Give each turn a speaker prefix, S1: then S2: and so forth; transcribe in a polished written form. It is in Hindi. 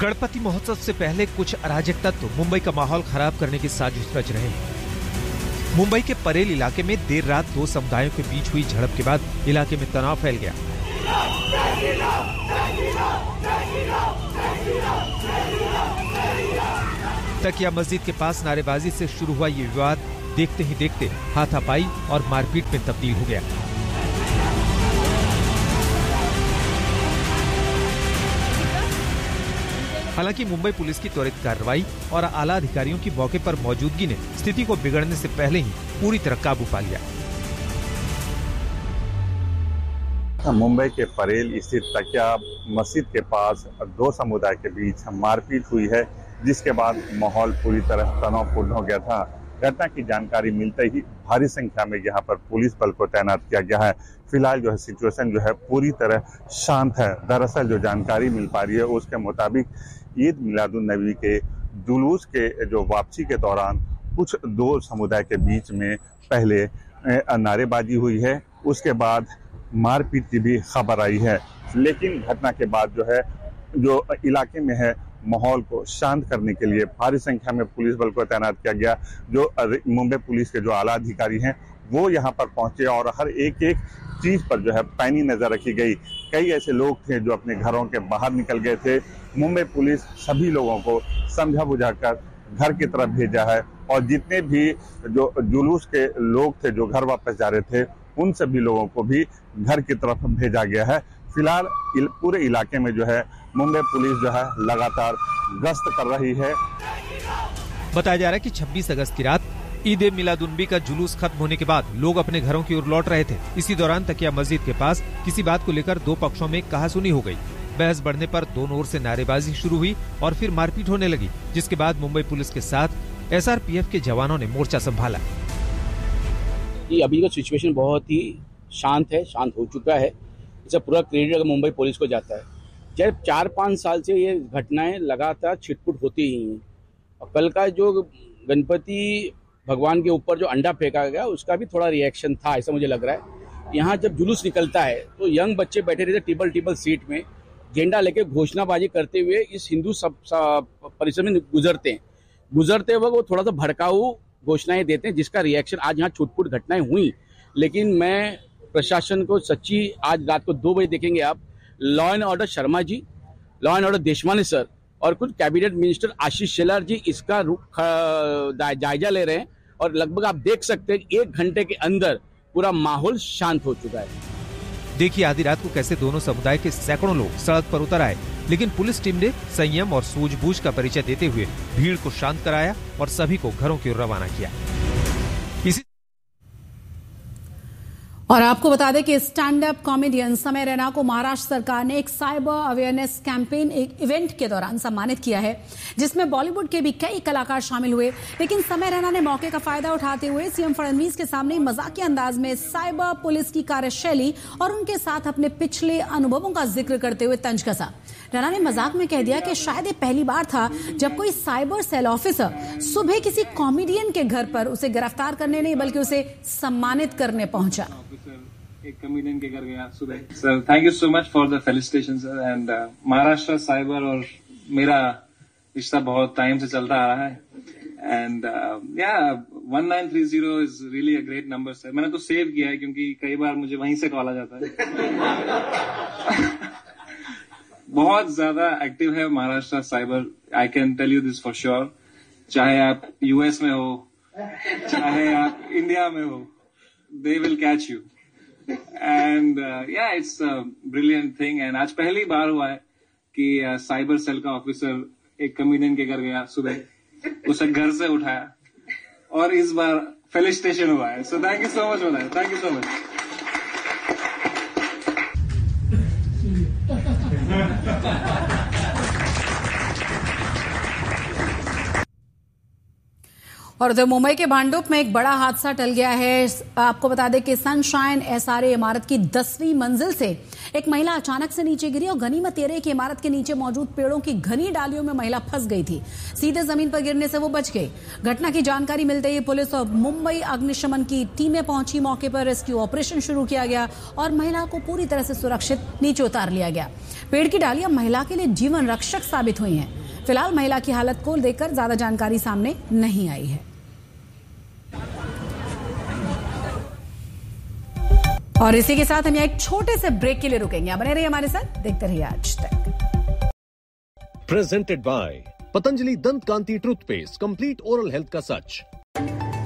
S1: गणपति महोत्सव से पहले कुछ अराजक तत्व मुंबई का माहौल खराब करने की साजिश रच रहे हैं। मुंबई के परेल इलाके में देर रात दो समुदायों के बीच हुई झड़प के बाद इलाके में तनाव फैल गया। तकिया मस्जिद के पास नारेबाजी से शुरू हुआ ये विवाद देखते ही देखते हाथापाई और मारपीट में तब्दील हो गया। हालांकि मुंबई पुलिस की त्वरित कार्रवाई और आला अधिकारियों की मौके पर मौजूदगी ने स्थिति को बिगड़ने से पहले ही पूरी तरह काबू पा लिया।
S2: मुंबई के परेल स्थित तकिया मस्जिद के पास दो समुदाय के बीच मारपीट हुई है, जिसके बाद माहौल पूरी तरह तनावपूर्ण हो गया था। घटना की जानकारी मिलते ही भारी संख्या में यहाँ पर पुलिस बल को तैनात किया गया है। फिलहाल जो है सिचुएशन जो है पूरी तरह शांत है। दरअसल जो जानकारी मिल पा रही है उसके मुताबिक ईद मिलादुन नबी के जुलूस के जो वापसी के दौरान कुछ दो समुदाय के बीच में पहले नारेबाजी हुई है, उसके बाद मारपीट की भी खबर आई है। लेकिन घटना के बाद जो है जो इलाके में है माहौल को शांत करने के लिए भारी संख्या में पुलिस बल को तैनात किया गया। जो मुंबई पुलिस के जो आला अधिकारी हैं वो यहाँ पर पहुंचे और हर एक एक चीज पर जो है पैनी नजर रखी गई। कई ऐसे लोग थे जो अपने घरों के बाहर निकल गए थे। मुंबई पुलिस सभी लोगों को समझा बुझाकर घर की तरफ भेजा है और जितने भी जो जुलूस के लोग थे जो घर वापस जा रहे थे उन सभी लोगों को भी घर की तरफ भेजा गया है। फिलहाल पूरे इलाके में जो है मुंबई पुलिस जो है लगातार गश्त कर रही है।
S1: बताया जा रहा है कि 26 अगस्त की रात ईद मिलादुन्नबी का जुलूस खत्म होने के बाद लोग अपने घरों की ओर लौट रहे थे। इसी दौरान तकिया मस्जिद के पास किसी बात को लेकर दो पक्षों में कहासुनी हो गई। बहस बढ़ने पर दोनों ओर से नारेबाजी शुरू हुई और फिर मारपीट होने लगी, जिसके बाद मुंबई पुलिस के साथ SRPF के जवानों ने मोर्चा संभाला।
S3: अभी का सिचुएशन बहुत ही शांत है, शांत हो चुका है। इसका पूरा क्रेडिट अगर मुंबई पुलिस को जाता है। जब 4-5 साल से ये घटनाएं लगातार छिटपुट होती ही हैं और कल का जो गणपति भगवान के ऊपर जो अंडा फेंका गया उसका भी थोड़ा रिएक्शन था, ऐसा मुझे लग रहा है। यहाँ जब जुलूस निकलता है तो यंग बच्चे बैठे रहते टेबल सीट में झंडा लेके घोषणाबाजी करते हुए इस हिंदू परिसर में गुजरते वक्त वो थोड़ा सा भड़काऊ घोषणाएं देते हैं, जिसका रिएक्शन आज यहाँ छुटपुट घटनाएं हुई। लेकिन मैं प्रशासन को सच्ची आज रात को 2 बजे देखेंगे आप, law and order Sharma ji, law and order Deshmane sir और कुछ कैबिनेट मिनिस्टर आशीष शेलार जी इसका जायजा ले रहे हैं और लगभग आप देख सकते हैं 1 घंटे के अंदर पूरा माहौल शांत हो चुका है।
S1: देखिए आधी रात को कैसे दोनों समुदाय के सैकड़ों लोग सड़क पर उतर आए, लेकिन पुलिस टीम ने संयम और सूझबूझ का परिचय देते हुए भीड़ को शांत कराया और सभी को घरों की ओर रवाना किया।
S4: और आपको बता दें कि स्टैंड अप कॉमेडियन समय रैना को महाराष्ट्र सरकार ने एक साइबर अवेयरनेस कैंपेन एक इवेंट के दौरान सम्मानित किया है, जिसमें बॉलीवुड के भी कई कलाकार शामिल हुए। लेकिन समय रैना ने मौके का फायदा उठाते हुए सीएम फडणवीस के सामने मजाकिया अंदाज में साइबर पुलिस की कार्यशैली और उनके साथ अपने पिछले अनुभवों का जिक्र करते हुए तंज कसा। रैना ने मजाक में कह दिया कि शायद ये पहली बार था जब कोई साइबर सेल ऑफिसर सुबह किसी कॉमेडियन के घर पर उसे गिरफ्तार करने नहीं बल्कि उसे सम्मानित करने पहुंचा।
S5: एक कॉमेडियन के घर गया सुबह। Sir thank you so much for the felicitation sir and Maharashtra cyber और मेरा रिश्ता बहुत टाइम से चलता आ रहा है and 1930 is really a great number sir. मैंने तो सेव किया है क्योंकि कई बार मुझे वहीं से कॉल आ जाता है। बहुत ज्यादा एक्टिव है Maharashtra cyber, I can tell you this for sure. चाहे आप यूएस में हो, चाहे आप इंडिया में हो, they will catch you and it's a brilliant thing. And आज पहली बार हुआ है कि साइबर सेल का ऑफिसर एक कॉमेडियन के घर गया सुबह, उसे घर से उठाया और इस बार फेलिसिटेशन हुआ है। So thank you so much for that, thank you so much.
S4: और उधर मुंबई के भांडुप में एक बड़ा हादसा टल गया है। आपको बता दें कि सनशाइन एसआरए इमारत की 10वीं मंजिल से एक महिला अचानक से नीचे गिरी और गनीमत ये रही कि इमारत के नीचे मौजूद पेड़ों की घनी डालियों में महिला फंस गई थी। सीधे जमीन पर गिरने से वो बच गई। घटना की जानकारी मिलते ही पुलिस और मुंबई अग्निशमन की टीमें पहुंची। मौके पर रेस्क्यू ऑपरेशन शुरू किया गया और महिला को पूरी तरह से सुरक्षित नीचे उतार लिया गया। पेड़ की डालियां महिला के लिए जीवन रक्षक साबित हुई हैं। फिलहाल महिला की हालत को लेकर ज्यादा जानकारी सामने नहीं आई है। और इसी के साथ हम यहाँ एक छोटे से ब्रेक के लिए रुकेंगे। बने रहिए हमारे साथ, देखते रहिए आज तक।
S6: प्रेजेंटेड बाय पतंजलि दंत कांति टूथपेस्ट, कंप्लीट ओरल हेल्थ का सच।